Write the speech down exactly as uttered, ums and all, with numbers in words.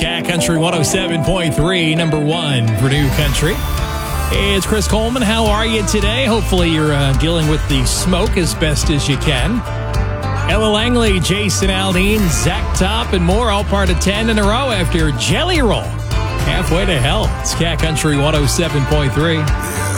Cat Country one oh seven point three, number one for New Country. Hey, it's Chris Coleman. How are you today? Hopefully you're uh, dealing with the smoke as best as you can. Ella Langley, Jason Aldean, Zach Top, and more, all part of ten in a row after Jelly Roll. Halfway to Hell. It's Cat Country one oh seven point three.